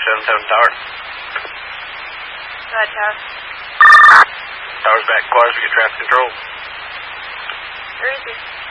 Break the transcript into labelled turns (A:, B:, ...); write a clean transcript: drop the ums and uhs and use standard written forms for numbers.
A: 77 Tower.
B: Go ahead, Tower.
A: Tower's back, Quars, we get traffic control.
B: Where is he?